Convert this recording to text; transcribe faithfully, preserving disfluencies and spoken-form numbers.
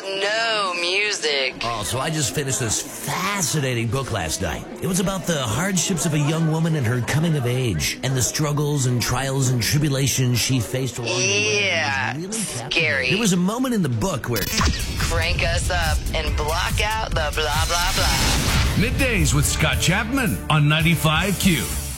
no music. Oh, so I just finished this fascinating book last night. It was about the hardships of a young woman and her coming of age, and the struggles and trials and tribulations she faced along the way. Yeah, Really scary. There was a moment in the book where... Crank us up and block out the blah, blah, blah. Middays with Scott Chapman on ninety-five Q.